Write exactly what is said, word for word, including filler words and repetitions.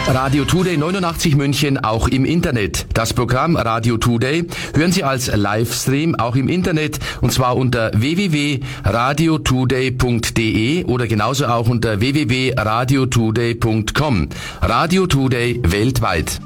Radio Today neunundachtzig München auch im Internet. Das Programm Radio Today hören Sie als Livestream auch im Internet und zwar unter w w w punkt radio today punkt d e oder genauso auch unter w w w punkt radio today punkt com. Radio Today weltweit.